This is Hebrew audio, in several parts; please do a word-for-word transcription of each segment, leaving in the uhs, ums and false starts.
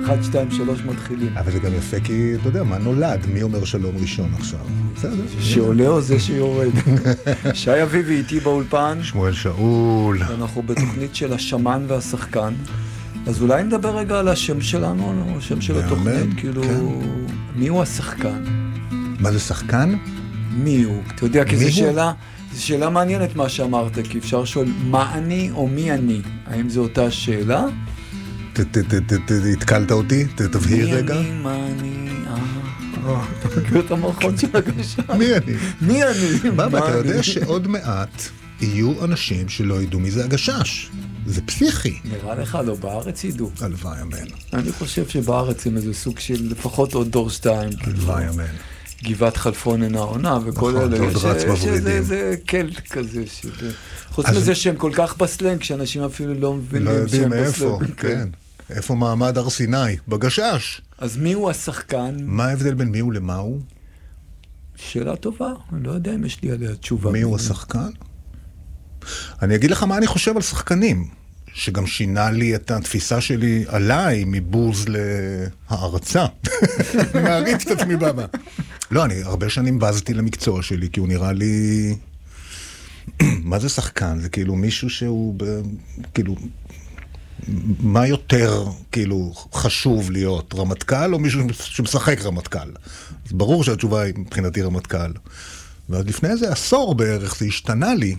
אחד, שתיים, שלוש מתחילים. אבל זה גם יפה כי, אתה יודע, מה נולד? מי אומר שלום ראשון עכשיו? בסדר. שעולה או זה שיורד? שי אביבי איתי באולפן. שמואל שאול. אנחנו בתוכנית של השמן והשחקן. אז אולי נדבר רגע על השם שלנו, השם של התוכנית, כאילו, מי הוא השחקן? מה זה שחקן? מי הוא? אתה יודע, כי זו שאלה, זו שאלה מעניינת מה שאמרת, כי אפשר לשאול מה אני או מי אני. האם זו אותה שאלה? התקלת אותי? תבהיר רגע. מי אני, מה אני, אה... אתה מכיר את המערכות של הגשה? מי אני? מי אני? בבא, אתה יודע שעוד מעט יהיו אנשים שלא ידעו מי זה הגשש. זה פסיכי. נראה לך, לא, בארץ ידעו. הלוואי אמן. אני חושב שבארץ הם איזה סוג של לפחות עוד דור שתיים. הלוואי אמן. גבעת חלפון אינה עונה וכל אלה. עוד רץ בברידים. איזה קלט כזה. חוץ מזה שהם כל כך בסלנג, שאנשים אפילו לא מבינים לא יודעים שהם מאיפה, בסלנג. כן. איפה מעמד הר סיני? בגשש. אז מי הוא השחקן? מה ההבדל בין מי הוא למה הוא? שאלה טובה. אני לא יודע אם יש לי עליה תשובה. מי הוא השחקן? אני אגיד לך מה אני חושב על שחקנים, שגם שינה לי את התפיסה שלי עליי מבוז להערצה. מעריץ את עצמי בבא. לא, אני הרבה שנים בזתי למקצוע שלי, כי הוא נראה לי... מה זה שחקן? זה כאילו מישהו שהוא ב... כאילו... מה יותר כאילו חשוב להיות? רמטכ"ל או מישהו שמשחק רמטכ"ל? אז ברור שהתשובה היא מבחינתי רמטכ"ל. ועד לפני איזה עשור בערך זה השתנה לי,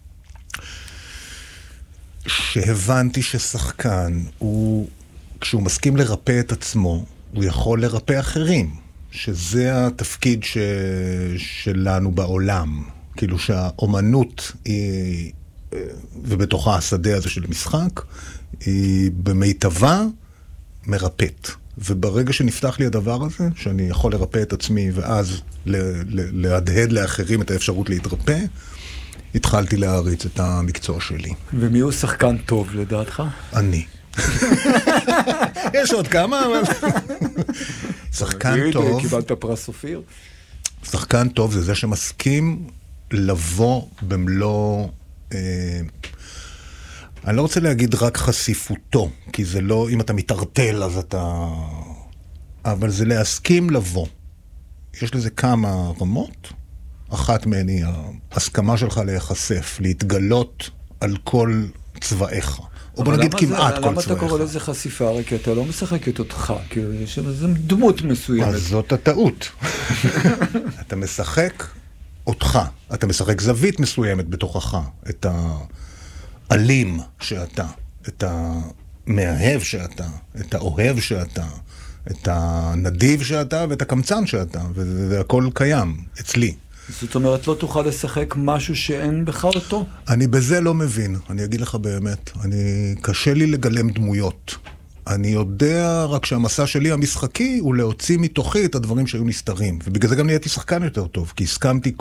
שהבנתי ששחקן הוא, כשהוא מסכים לרפא את עצמו, הוא יכול לרפא אחרים, שזה התפקיד ש... שלנו בעולם. כאילו שהאומנות היא, ובתוכה השדה הזה של משחק, היא במיטבה מרפאת. וברגע שנפתח לי הדבר הזה, שאני יכול לרפא את עצמי ואז ל... ל... להדהד לאחרים את האפשרות להתרפא, התחלתי להריץ את המקצוע שלי. ומי הוא שחקן טוב לדעתך? אני. יש עוד כמה, אבל... שחקן טוב... קיבלת פרס אופיר. שחקן טוב זה זה שמסכים לבוא במלוא... אה, אני לא רוצה להגיד רק חשיפותו, כי זה לא... אם אתה מתערטל אז אתה... אבל זה להסכים לבוא. יש לזה כמה רמות. אחת מהן היא ההסכמה שלך להיחשף, להתגלות על כל צבאיך. או בוא נגיד כמעט כל צבאיך. למה אתה קורא לזה חשיפה? הרי כי אתה לא משחקת אותך, כי יש איזו דמות מסוימת. אז זאת הטעות. אתה משחק אותך. אתה משחק זווית מסוימת בתוכך. את האלים שאתה, את המאהב שאתה, את האוהב שאתה, את הנדיב שאתה ואת הקמצן שאתה. וזה הכל קיים אצלי. זאת אומרת, לא תוכל לשחק משהו שאין בך אותו? אני בזה לא מבין, אני אגיד לך באמת. אני, קשה לי לגלם דמויות. אני יודע רק שהמסע שלי המשחקי הוא להוציא מתוכי את הדברים שהיו נסתרים. ובגלל זה גם נהייתי שחקן יותר טוב, כי הסכמתי